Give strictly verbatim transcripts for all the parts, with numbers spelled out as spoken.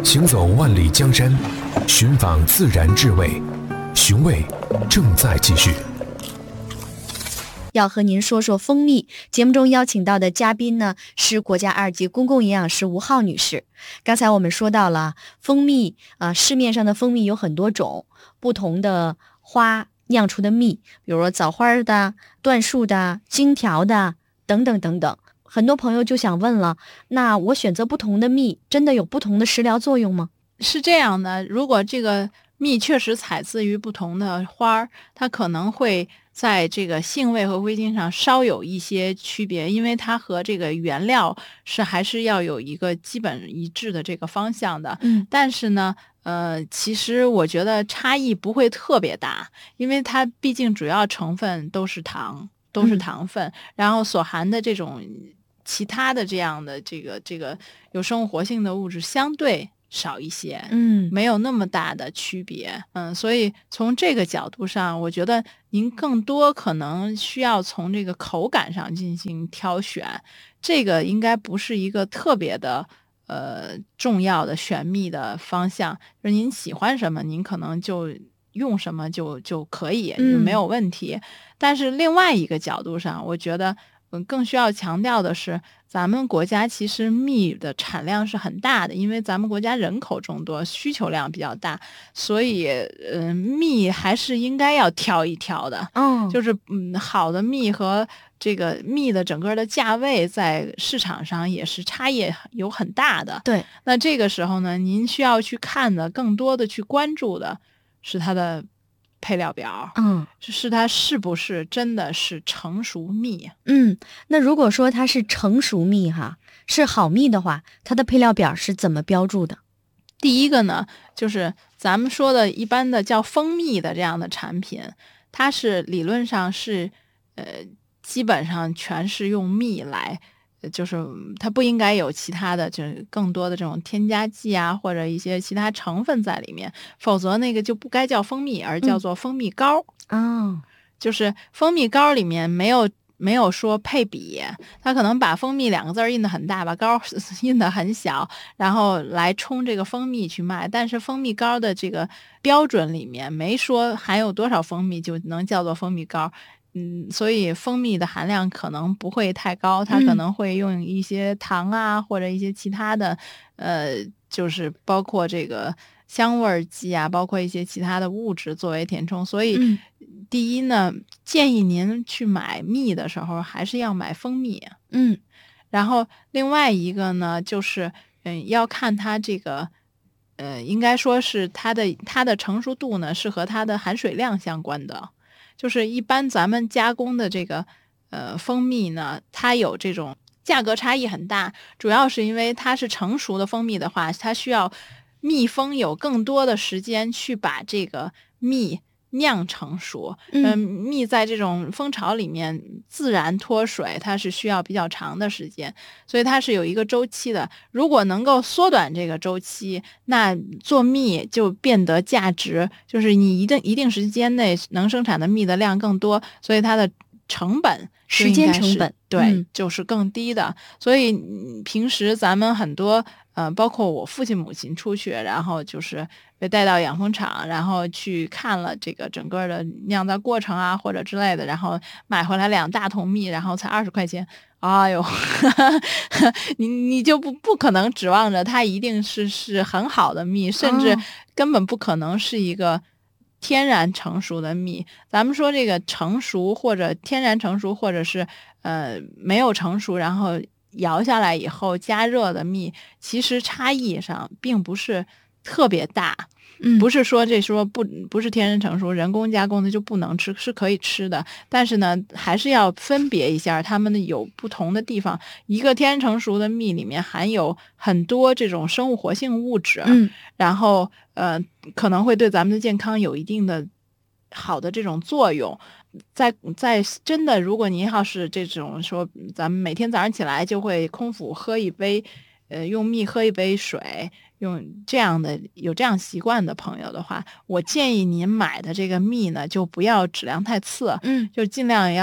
行走万里江山，寻访自然智慧，寻味正在继续。 要和您说说蜂蜜。节目中邀请到的嘉宾呢，是国家二级公共营养师吴浩女士。刚才我们说到了蜂蜜啊、呃，市面上的蜂蜜有很多种，不同的花酿出的蜜，比如说枣花的、椴树的、荆条的等等等等。很多朋友就想问了，那我选择不同的蜜，真的有不同的食疗作用吗？ 是这样的，如果这个蜜确实采自于不同的花，它可能会在这个性味和味精上稍有一些区别，因为它和这个原料是还是要有一个基本一致的这个方向的。 嗯， 但是呢，呃，其实我觉得差异不会特别大，因为它毕竟主要成分都是糖，都是糖分，嗯、然后所含的这种其他的这样的这个这个有生物活性的物质相对少一些， 嗯， 没有那么大的区别，嗯，所以从这个角度上，我觉得您更多可能需要从这个口感上进行挑选，这个应该不是一个特别的呃重要的选蜜的方向，就是您喜欢什么，您可能就用什么就就可以，就没有问题。嗯、但是另外一个角度上，我觉得嗯更需要强调的是，咱们国家其实蜜的产量是很大的，因为咱们国家人口众多，需求量比较大，所以嗯蜜还是应该要挑一挑的。 嗯， 就是嗯好的蜜和这个蜜的整个的价位在市场上也是差异有很大的。 对， 那这个时候呢，您需要去看的更多的去关注的是它的配料表， 嗯， 是它是不是真的是成熟蜜。 嗯，那如果说它是成熟蜜哈，是好蜜的话，它的配料表是怎么标注的？ 第一个呢，就是咱们说的一般的叫蜂蜜的这样的产品，它是理论上是呃基本上全是用蜜来，就是它不应该有其他的，就是更多的这种添加剂啊，或者一些其他成分在里面，否则那个就不该叫蜂蜜，而叫做蜂蜜膏。 嗯、哦， 就是蜂蜜膏里面没有没有说配比，它可能把蜂蜜两个字印得很大，把膏印得很小，然后来冲这个蜂蜜去卖。但是蜂蜜膏的这个标准里面没说含有多少蜂蜜就能叫做蜂蜜膏。嗯，所以蜂蜜的含量可能不会太高，它可能会用一些糖啊，嗯、或者一些其他的，呃，就是包括这个香味剂啊，包括一些其他的物质作为填充。所以， 嗯、 第一呢，建议您去买蜜的时候还是要买蜂蜜。 嗯， 然后另外一个呢，就是嗯，要看它这个。呃，应该说是它的它的成熟度呢，是和它的含水量相关的。就是一般咱们加工的这个呃蜂蜜呢，它有这种价格差异很大，主要是因为它是成熟的蜂蜜的话，它需要蜜蜂有更多的时间去把这个蜜酿成熟。嗯、呃，蜜在这种蜂巢里面自然脱水，它是需要比较长的时间，所以它是有一个周期的。如果能够缩短这个周期，那做蜜就变得价值，就是你一定一定时间内能生产的蜜的量更多，所以它的成本时间成本对、 嗯、 就是更低的。所以平时咱们很多呃，包括我父亲母亲出去，然后就是被带到养蜂场，然后去看了这个整个的酿造过程啊，或者之类的，然后买回来两大桶蜜，然后才二十块钱。哎呦，你你就不不可能指望着它一定是是很好的蜜，甚至根本不可能是一个天然成熟的蜜。咱们说这个成熟或者天然成熟，或者是呃没有成熟，然后摇下来以后加热的蜜，其实差异上并不是特别大。 嗯， 不是说这说不不是天然成熟，人工加工的就不能吃，是可以吃的。但是呢，还是要分别一下，它们有不同的地方。一个天然成熟的蜜里面含有很多这种生物活性物质， 嗯， 然后呃可能会对咱们的健康有一定的好的这种作用。在在真的，如果您要是这种说，咱们每天早上起来就会空腹喝一杯，呃，用蜜喝一杯水，用这样的有这样习惯的朋友的话，我建议您买的这个蜜呢，就不要质量太次， 嗯， 就尽量要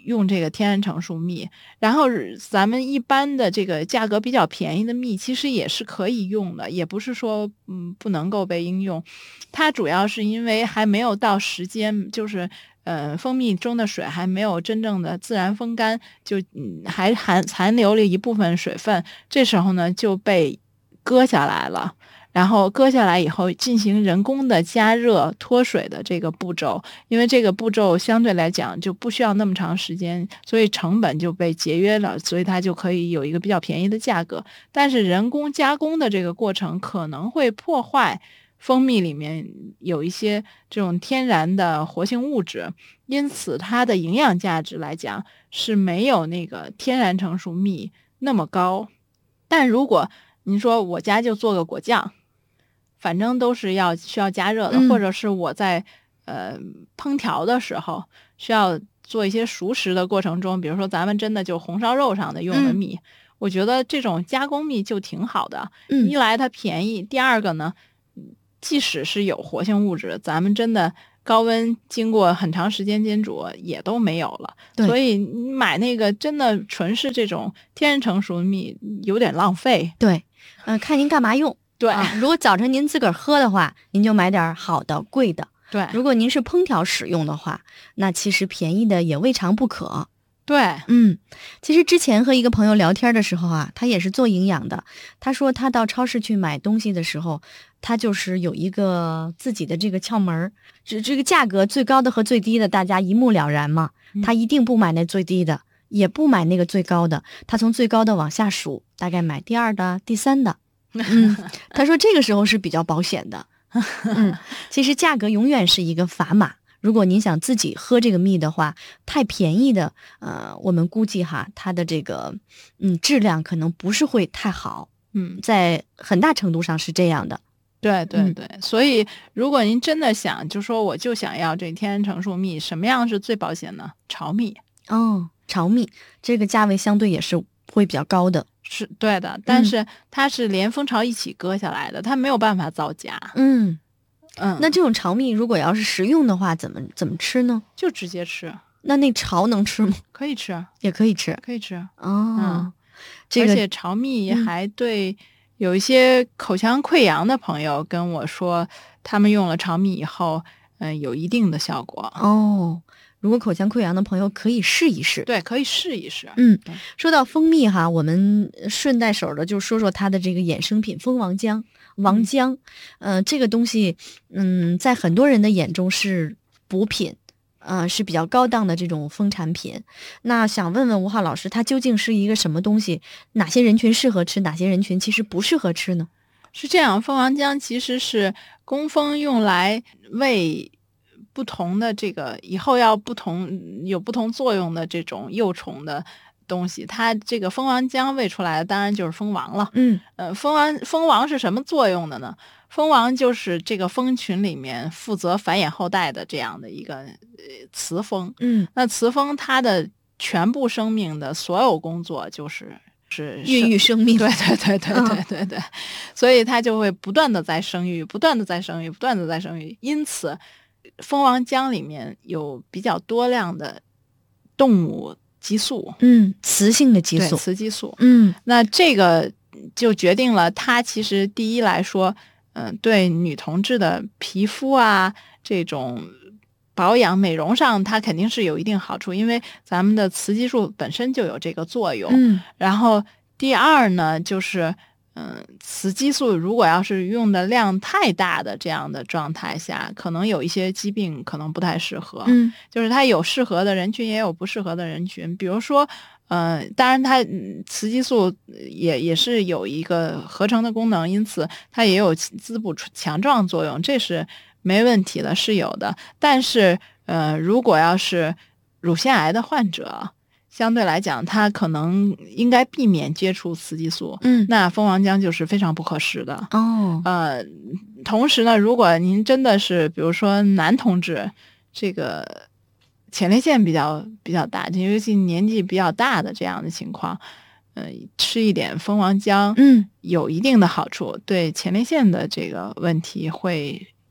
用这个天然成熟蜜，然后咱们一般的这个价格比较便宜的蜜，其实也是可以用的，也不是说嗯不能够被应用。它主要是因为还没有到时间，就是呃蜂蜜中的水还没有真正的自然风干，就嗯还含残留了一部分水分，这时候呢就被割下来了。然后割下来以后进行人工的加热脱水的这个步骤，因为这个步骤相对来讲就不需要那么长时间，所以成本就被节约了，所以它就可以有一个比较便宜的价格。但是人工加工的这个过程可能会破坏蜂蜜里面有一些这种天然的活性物质，因此它的营养价值来讲是没有那个天然成熟蜜那么高。但如果您说我家就做个果酱，反正都是要需要加热的， 嗯、 或者是我在呃烹调的时候需要做一些熟食的过程中，比如说咱们真的就红烧肉上的用的蜜、嗯、我觉得这种加工蜜就挺好的、嗯、一来它便宜，第二个呢即使是有活性物质，咱们真的高温经过很长时间煎煮也都没有了，所以你买那个真的纯是这种天然成熟的蜜有点浪费。 对，嗯、呃，看您干嘛用。 对、 啊，如果早晨您自个儿喝的话，您就买点好的贵的。 对， 如果您是烹调使用的话，那其实便宜的也未尝不可。 对， 嗯，其实之前和一个朋友聊天的时候啊，他也是做营养的。他说他到超市去买东西的时候，他就是有一个自己的这个窍门，这这个价格最高的和最低的大家一目了然嘛。他一定不买那最低的，也不买那个最高的，他从最高的往下数，大概买第二的、第三的。嗯，他说这个时候是比较保险的。嗯，其实价格永远是一个砝码。如果您想自己喝这个蜜的话，太便宜的，呃，我们估计哈，它的这个嗯质量可能不是会太好。 嗯， 在很大程度上是这样的。 对对对、嗯，所以如果您真的想，就说我就想要这天然成熟蜜，什么样是最保险呢？巢蜜。 哦，巢蜜这个价位相对也是会比较高的。 是对的，但是它是连蜂巢一起割下来的，它没有办法造假。 嗯嗯， 那这种巢蜜如果要是食用的话，怎么怎么吃呢？ 就直接吃。 那那巢能吃吗？ 可以吃， 也可以吃， 可以吃。 哦， 嗯， 这个而且巢蜜还对有一些口腔溃疡的朋友跟我说，他们用了巢蜜以后，嗯、呃，有一定的效果。 哦。如果口腔溃疡的朋友可以试一试， 对，可以试一试。 嗯，说到蜂蜜哈，我们顺带手的就说说它的这个衍生品蜂王浆。王浆，嗯、呃，这个东西，嗯，在很多人的眼中是补品，呃，是比较高档的这种蜂产品。那想问问吴浩老师，它究竟是一个什么东西？哪些人群适合吃，哪些人群其实不适合吃呢？ 是这样，蜂王浆其实是工蜂用来为不同的这个以后要不同有不同作用的这种幼虫的东西，它这个蜂王浆喂出来的当然就是蜂王了。 嗯， 呃，蜂王蜂王是什么作用的呢？蜂王就是这个蜂群里面负责繁衍后代的这样的一个呃雌蜂。 嗯， 那雌蜂它的全部生命的所有工作就是是孕育生命。 对对对对对对对，嗯、所以它就会不断的在生育，不断的在生育，不断的在生育，因此。蜂王浆里面有比较多量的动物激素， 嗯，雌性的激素， 雌激素， 嗯， 那这个就决定了它其实第一来说，嗯、呃，对女同志的皮肤啊这种保养美容上，它肯定是有一定好处，因为咱们的雌激素本身就有这个作用。 嗯， 然后第二呢，就是。嗯，雌激素如果要是用的量太大的这样的状态下，可能有一些疾病可能不太适合。 嗯， 就是它有适合的人群，也有不适合的人群。比如说，呃，当然它雌激素也也是有一个合成的功能，因此它也有滋补强壮作用，这是没问题的，是有的。但是，呃，如果要是乳腺癌的患者，相对来讲，它可能应该避免接触雌激素， 嗯， 那蜂王浆就是非常不合适的哦。 呃，同时呢，如果您真的是比如说男同志，这个前列腺比较比较大，尤其年纪比较大的这样的情况，呃，吃一点蜂王浆， 嗯， 有一定的好处，对前列腺的这个问题会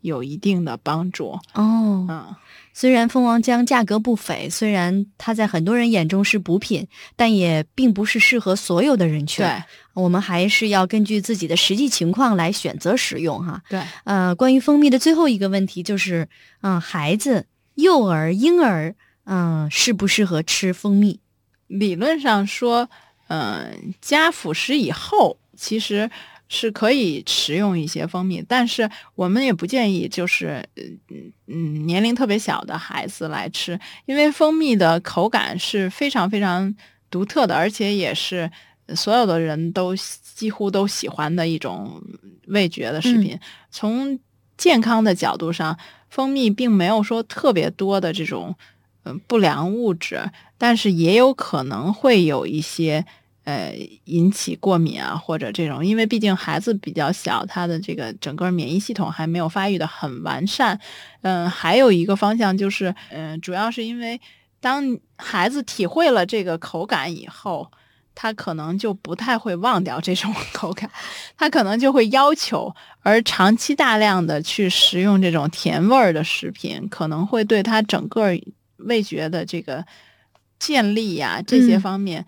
有一定的帮助。 哦， 嗯， 虽然蜂王浆价格不菲，虽然它在很多人眼中是补品，但也并不是适合所有的人群。 对， 我们还是要根据自己的实际情况来选择使用哈。 对， 呃，关于蜂蜜的最后一个问题就是，嗯、呃，孩子、幼儿、婴儿，嗯、呃，适不适合吃蜂蜜？ 理论上说，嗯、呃，加辅食以后，其实是可以食用一些蜂蜜，但是我们也不建议就是嗯嗯年龄特别小的孩子来吃，因为蜂蜜的口感是非常非常独特的，而且也是所有的人都几乎都喜欢的一种味觉的食品。嗯、从健康的角度上，蜂蜜并没有说特别多的这种嗯、呃、不良物质，但是也有可能会有一些呃，引起过敏啊，或者这种，因为毕竟孩子比较小，他的这个整个免疫系统还没有发育的很完善。嗯、呃，还有一个方向就是，嗯、呃，主要是因为当孩子体会了这个口感以后，他可能就不太会忘掉这种口感，他可能就会要求，而长期大量的去食用这种甜味儿的食品，可能会对他整个味觉的这个建立呀、啊、这些方面。嗯